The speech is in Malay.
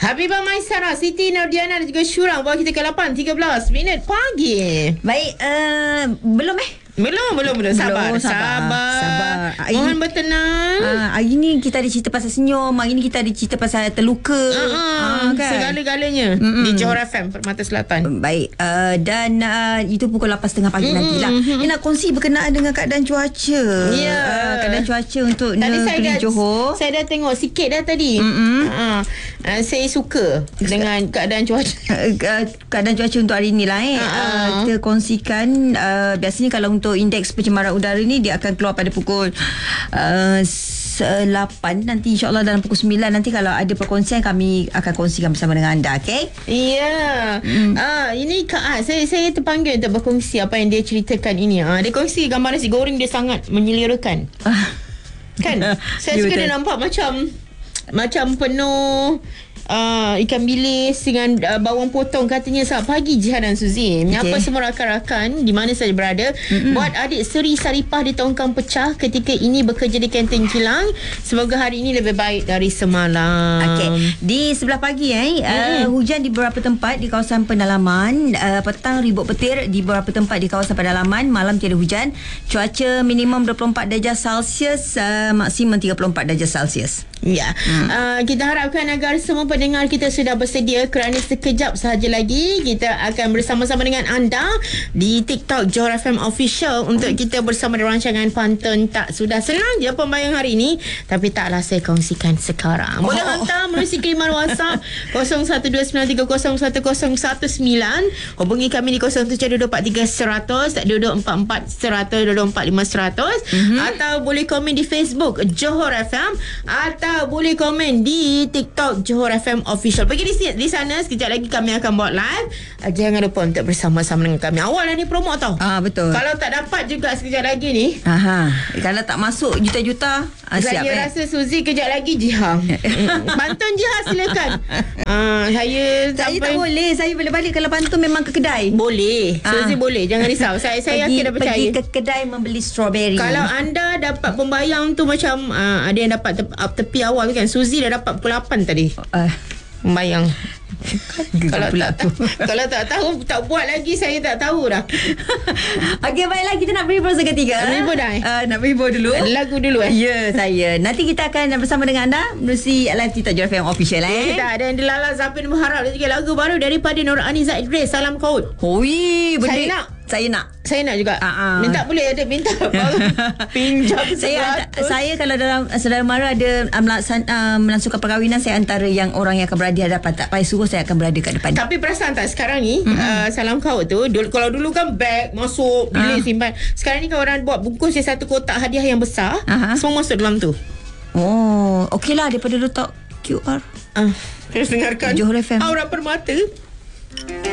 Habibah Maisara, Siti Nordiana dan juga Syurang bawa kita ke 8.13 minit pagi. Baik, belum Belum. Sabar. Mohon bertenang. Hari ni kita ada cerita pasal senyum. Hari ni kita ada cerita pasal terluka. Kan? Segala-galanya di Johor FM Permata Selatan. Baik, dan itu pukul 8.30 pagi nantilah. Ni nak kongsi berkenaan dengan keadaan cuaca. Keadaan cuaca untuk negeri Johor. Saya dah tengok sikit dah tadi. Saya suka dengan keadaan cuaca. Keadaan cuaca untuk hari ni lah. Kita kongsikan. Biasanya kalau untuk indeks pencemaran udara ni dia akan keluar pada pukul 8 nanti, insyaAllah dalam pukul 9 nanti kalau ada perkongsian kami akan kongsikan bersama dengan anda. Okay? Ya. Ini Kak saya terpanggil untuk berkongsi apa yang dia ceritakan ini. Dia kongsi gambar nasi goreng dia sangat menyelerakan. Kan? Saya suka dia nampak macam penuh ikan bilis dengan bawang potong. Katanya saat pagi Jihan dan Suzy menyapa semua rakan-rakan di mana saja berada. Buat adik Seri Saripah di Tongkang Pecah ketika ini bekerja di kantin kilang. Semoga hari ini lebih baik dari semalam. Di sebelah pagi hujan di beberapa tempat di kawasan pendalaman. Petang ribut petir di beberapa tempat di kawasan pendalaman. Malam tiada hujan. Cuaca minimum 24 darjah Celsius, maksimum 34 darjah Celsius. Ya. Kita harapkan agar semua pendengar kita sudah bersedia kerana sekejap sahaja lagi kita akan bersama-sama dengan anda di TikTok Johor FM Official untuk kita bersama di rancangan Pantun Tak. Sudah senang je pembayang hari ini, tapi taklah saya kongsikan sekarang. Boleh hantar melalui kiriman WhatsApp 0129301019. Hubungi kami di 07243100, 2244 100, 224500, atau boleh komen di Facebook Johor FM, atau boleh komen di TikTok Johor FM Official. Pergi di sana, sekejap lagi kami akan buat live. Jangan lupa untuk bersama-sama dengan kami. Awal dah ni promo tau. Betul. Kalau tak dapat juga sekejap lagi ni. Kalau tak masuk juta-juta, siap. Saya rasa Suzy kejap lagi Jihan. Pantun Jihan silakan. Saya tak boleh. Saya boleh balik kalau pantun memang ke kedai. Boleh. Suzy boleh. Jangan risau. Saya yakin dah percaya. Pergi ke kedai membeli strawberry. Kalau anda dapat pembayang tu macam ada yang dapat tepi awal tu kan. Suzy dah dapat pukul 8 tadi. Pembayang. Kalau tak tahu, tak buat lagi, saya tak tahu dah. Okey, baiklah, kita nak berhibur seketika. Berhibur dah? Nak berhibur dulu. Lagu dulu Ya, saya. Nanti kita akan bersama dengan anda melalui live TikTok Johor FM Official. Kita ada Delala Zafin berharap juga lagu baru daripada Nur Aniza Idris, Salam Kaut. Saya nak juga. Minta boleh ada minta pinjam. Saya kalau dalam saudara mara ada melangsungkan perkahwinan, saya antara yang orang yang akan berada di hadapan. Tak payah suruh, saya akan berada kat depan. Tapi perasan tak sekarang ni Salam Kaut tu kalau dulu kan beg masuk bilik simpan. Sekarang ni kalau orang buat bungkus dia satu kotak hadiah yang besar, semua masuk dalam tu. Okeylah daripada letak QR. Terus dengarkan Johor FM Aura Permata.